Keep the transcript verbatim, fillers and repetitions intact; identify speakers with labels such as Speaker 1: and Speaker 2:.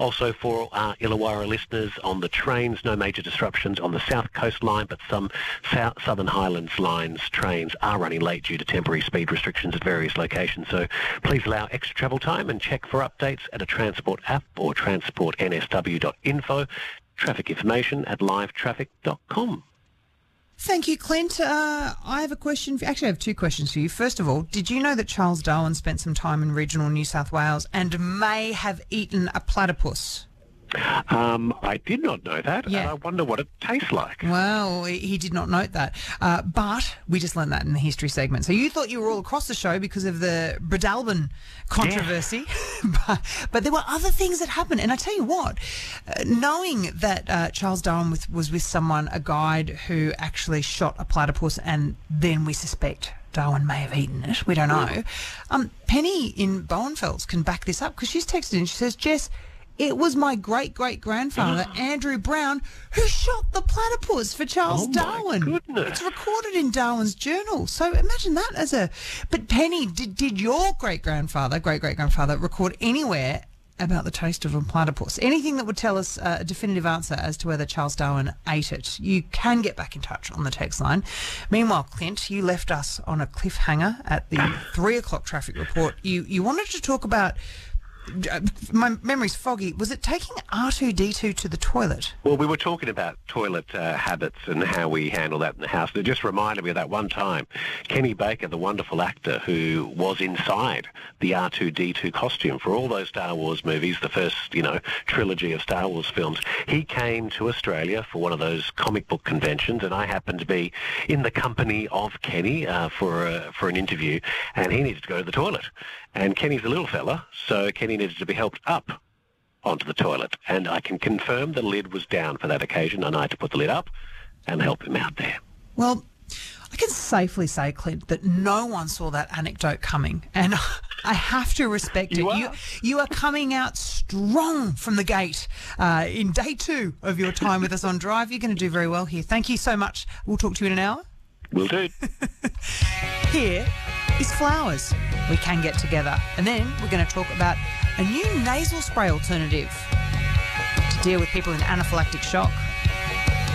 Speaker 1: Also for our Illawarra listeners on the trains, no major disruptions on the South Coast line, but some South, Southern Highlands lines trains are running late due to temporary speed restrictions at various locations. So please allow extra travel time and check for updates at a Transport app or transport n s w dot info. Traffic information at live traffic dot com.
Speaker 2: Thank you, Clint. Uh, I have a question. For, actually, I have two questions for you. First of all, did you know that Charles Darwin spent some time in regional New South Wales and may have eaten a platypus?
Speaker 1: Um, I did not know that.
Speaker 2: Yeah.
Speaker 1: And I wonder what it tastes like.
Speaker 2: Well, he he did not note that. Uh, but we just learned that in the history segment. So you thought you were all across the show because of the Bredalbin controversy. Yeah. but, but there were other things that happened. And I tell you what, uh, knowing that uh, Charles Darwin was, was with someone, a guide who actually shot a platypus, and then we suspect Darwin may have eaten it. We don't know. Um, Penny in Bowenfelds can back this up because she's texted in. She says, Jess, it was my great-great-grandfather, Andrew Brown, who shot the platypus for Charles
Speaker 1: oh
Speaker 2: Darwin.
Speaker 1: My goodness.
Speaker 2: It's recorded in Darwin's journal. So imagine that as a... But Penny, did, did your great-grandfather, great-great-grandfather, record anywhere about the taste of a platypus? Anything that would tell us uh, a definitive answer as to whether Charles Darwin ate it? You can get back in touch on the text line. Meanwhile, Clint, you left us on a cliffhanger at the three o'clock traffic report. You, you wanted to talk about... My memory's foggy. Was it taking R two D two to the toilet?
Speaker 1: Well, we were talking about toilet uh, habits and how we handle that in the house. It just reminded me of that one time, Kenny Baker, the wonderful actor who was inside the R two D two costume for all those Star Wars movies, the first, you know, trilogy of Star Wars films. He came to Australia for one of those comic book conventions, and I happened to be in the company of Kenny uh, for a, for an interview, and he needed to go to the toilet. And Kenny's a little fella, so Kenny needed to be helped up onto the toilet. And I can confirm the lid was down for that occasion, and I had to put the lid up and help him out there.
Speaker 2: Well, I can safely say, Clint, that no one saw that anecdote coming. And I have to respect
Speaker 1: you
Speaker 2: it.
Speaker 1: Are.
Speaker 2: You, you are coming out strong from the gate uh, in day two of your time with us on Drive. You're going to do very well here. Thank you so much. We'll talk to you in an hour.
Speaker 1: Will do.
Speaker 2: Here is Flowers. We Can Get Together. And then we're going to talk about a new nasal spray alternative to deal with people in anaphylactic shock.